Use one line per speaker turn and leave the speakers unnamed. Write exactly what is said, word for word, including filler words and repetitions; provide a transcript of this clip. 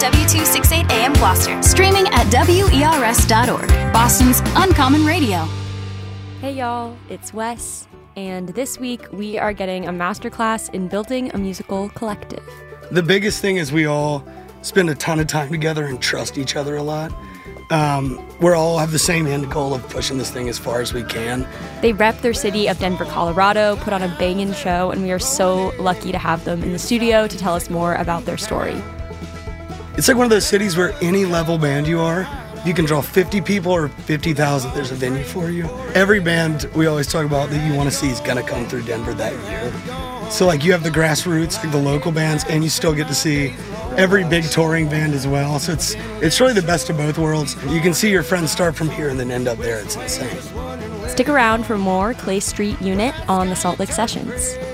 W two sixty-eight A M Gloucester. Streaming at W E R S dot org. Boston's Uncommon Radio.
Hey y'all, it's Wes, and this week we are getting a masterclass in building a musical collective.
The biggest thing is we all spend a ton of time together and trust each other a lot. Um, we all have the same end goal of pushing this thing as far as we can.
They rep their city of Denver, Colorado, put on a bangin' show, and we are so lucky to have them in the studio to tell us more about their story.
It's like one of those cities where any level band you are, you can draw fifty people or fifty thousand, there's a venue for you. Every band we always talk about that you want to see is going to come through Denver that year. So like you have the grassroots, like the local bands, and you still get to see every big touring band as well. So it's it's really the best of both worlds. You can see your friends start from here and then end up there. It's insane.
Stick around for more Clay Street Unit on the Salt Lake Sessions.